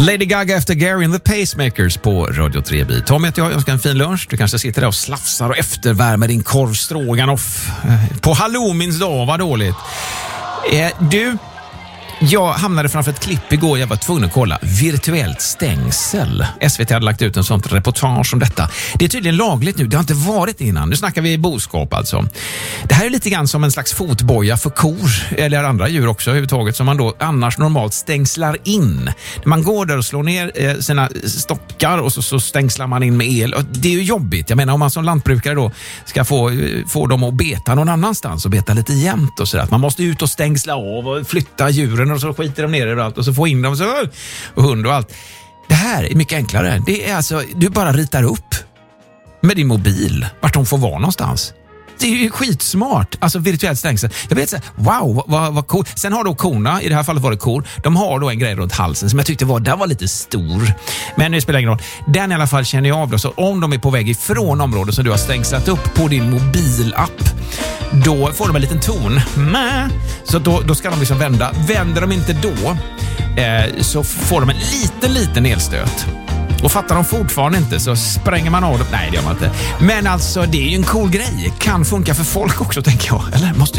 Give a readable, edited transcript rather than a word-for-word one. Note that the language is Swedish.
Lady Gaga efter Gary and the Pacemakers på Radio 3B. Tom heter jag önskar en fin lunch. Du kanske sitter där och slafsar och eftervärmer din korv stroganoff på halloumins dag, vad dåligt. Jag hamnade framför ett klipp igår. Jag var tvungen att kolla. Virtuellt stängsel. SVT hade lagt ut en sånt reportage om detta. Det är tydligen lagligt nu. Det har inte varit innan. Nu snackar vi boskap alltså. Det här är lite grann som en slags fotboja för kor eller andra djur också överhuvudtaget som man då annars normalt stängslar in. Man går där och slår ner sina stockar och så stängslar man in med el. Och det är ju jobbigt. Jag menar om man som lantbrukare då ska få dem att beta någon annanstans och beta lite jämnt och sådär. Man måste ut och stängsla av och flytta djuren och så skiter de ner överallt och så få in dem och hund och allt. Det här är mycket enklare. Det är alltså, du bara ritar upp med din mobil vart de får vara någonstans. Det är ju skitsmart. Alltså virtuellt stängsel. Jag vet så wow, vad cool. Sen har då korna, i det här fallet var det kor, de har då en grej runt halsen som jag tyckte var lite stor. Men det spelar ingen roll. Den i alla fall känner jag av då. Så om de är på väg ifrån området som du har stängslat upp på din mobilapp, då får de en liten ton. Så då ska de liksom vända. Vänder de inte då så får de en liten elstöt. Och fattar de fortfarande inte så spränger man av dem. Nej, det gör man inte. Men alltså, det är ju en cool grej. Kan funka för folk också, tänker jag. Eller måste